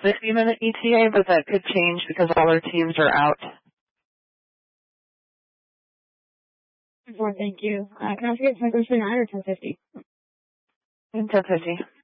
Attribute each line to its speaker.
Speaker 1: 60-minute ETA, but that could change because all our teams are out.
Speaker 2: Thank you. Can I forget if I go for 9 or 10:50?
Speaker 1: 10:50.